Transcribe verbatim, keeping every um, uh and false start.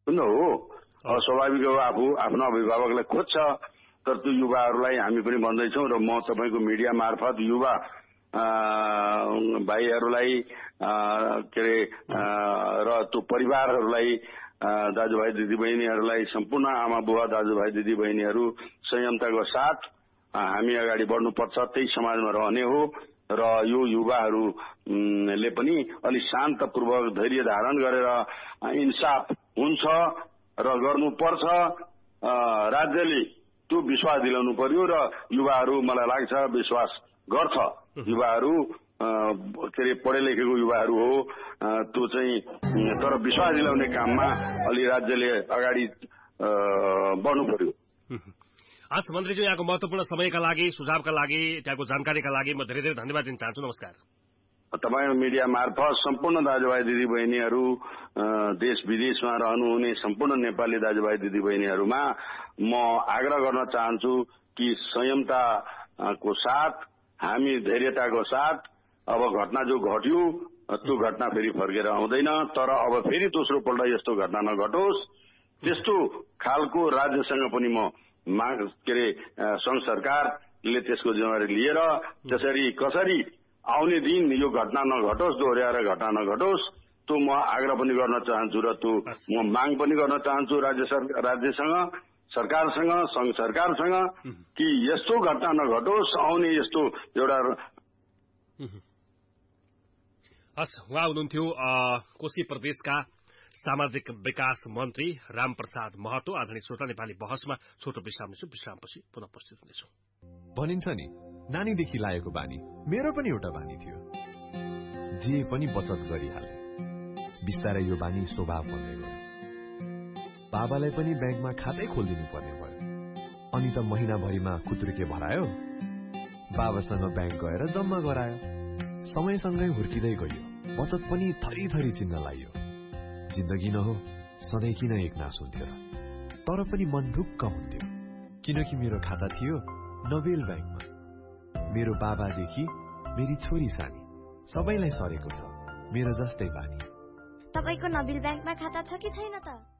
सुन्नु हो स्वाभाविक हो आफू आफ्नो अभिभावकलाई खोज्छ तर त्यो युवाहरूलाई हामी पनि भन्दैछौँ र म तपाईँको मिडिया मार्फत युवा भाइहरूलाई के अरे र त्यो परिवारहरूलाई दाजुभाइ दिदीबहिनीहरूलाई सम्पूर्ण आमा बुवा दाजुभाइ दिदीबहिनीहरू संयमताको साथ हामी अगाडि बढ्नुपर्छ त्यही समाजमा रहने हो र यो युवाहरूले पनि अलि शान्तपूर्वक धैर्य धारण गरेर इन्साफ हुन्छ र गर्नुपर्छ राज्यले त्यो विश्वास दिलाउनु पर्यो र युवाहरू मलाई लाग्छ विश्वास गर्छ युवाहरू के अरे पढे लेखेको युवाहरू हो त्यो चाहिँ तर विश्वास दिलाउने काममा अलि राज्यले अगाडि बढ्नु पर्यो। हस् मन्त्रीज्यू यहाँको महत्वपूर्ण समयका लागि सुझावका लागि त्यहाँको जानकारीका लागि म धेरै धेरै धन्यवाद दिन चाहन्छु। नमस्कार। तपाईँ मिडिया मार्फत सम्पूर्ण दाजुभाइ दिदीबहिनीहरू देश विदेशमा रहनुहुने सम्पूर्ण नेपाली दाजुभाइ दिदीबहिनीहरूमा म आग्रह गर्न चाहन्छु कि संयमताको साथ हामी धैर्यताको साथ अब घटना जो घट्यो त्यो घटना फेरि फर्केर आउँदैन तर अब फेरि दोस्रो पल्ट यस्तो घटना नघटोस् त्यस्तो खालको राज्यसँग पनि म माग के अरे संघ सरकारले त्यसको जिम्मेवारी लिएर त्यसरी कसरी आउने दिन यो घटना नघटोस् दोहोऱ्याएर घटना नघटोस् त्यो म आग्रह पनि गर्न चाहन्छु र त्यो म माग पनि गर्न चाहन्छु राज्य सरकार राज्यसँग सरकारसँग संघ सरकारसँग कि यस्तो घटना नघटोस् आउने यस्तो एउटा हस् उहाँ हुनुहुन्थ्यो कोशी प्रदेशका सामाजिक विकास मन्त्री रामप्रसाद महतो। आधुनिक श्रोता नेपाली बहसमा छोटो विश्राम लिन्छु विश्रामपछि पुनः उपस्थित हुनेछु। भनिन्छ नि नानीदेखि लागेको बानी मेरो पनि एउटा बानी थियो जे पनि बचत गरिहाले बिस्तारै यो बानी स्वभाव बन्दै गयो। बाबालाई पनि ब्याङ्कमा खातै खोलिदिनु पर्ने भयो अनि त महिनाभरिमा खुत्रुके भरायो बाबासँग ब्याङ्क गएर जम्मा गरायो समयसँगै हुर्किँदै गयो बचत पनि थरी थरी चिन्न लाग्यो। जिन्दगी न हो सधैँ किन एक नास हुन्थ्यो र तर पनि मन ढुक्क हुन्थ्यो किनकि मेरो खाता थियो नोबेल ब्याङ्कमा। मेरो बाबादेखि मेरी छोरी सानी सबैलाई सरेको छ मेरो जस्तै बानी। तपाईको नोबेल ब्याङ्कमा खाता छ कि छैन त?